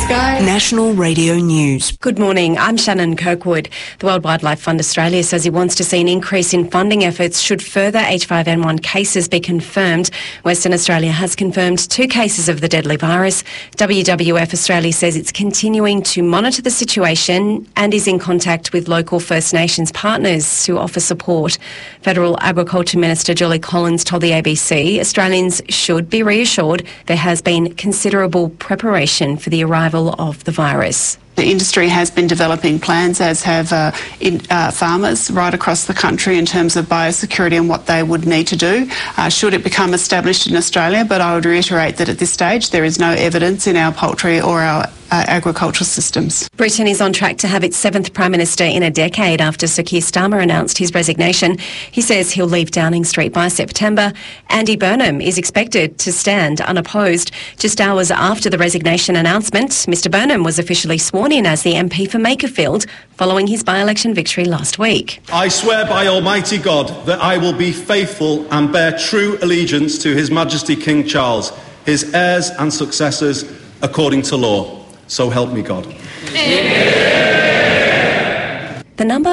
Sky National Radio News. Good morning, I'm Shannon Kirkwood. The World Wildlife Fund Australia says he wants to see an increase in funding efforts should further H5N1 cases be confirmed. Western Australia has confirmed 2 cases of the deadly virus. WWF Australia says it's continuing to monitor the situation and is in contact with local First Nations partners to offer support. Federal Agriculture Minister Julie Collins told the ABC Australians should be reassured there has been considerable preparation for the arrival of the virus. The industry has been developing plans, as have farmers right across the country, in terms of biosecurity and what they would need to do should it become established in Australia. But I would reiterate that at this stage there is no evidence in our poultry or our agricultural systems. Britain is on track to have its 7th Prime Minister in a decade after Sir Keir Starmer announced his resignation. He says he'll leave Downing Street by September. Andy Burnham is expected to stand unopposed. Just hours after the resignation announcement, Mr Burnham was officially sworn in as the MP for Makerfield following his by-election victory last week. I swear by Almighty God that I will be faithful and bear true allegiance to His Majesty King Charles, his heirs and successors, according to law. So help me God. The number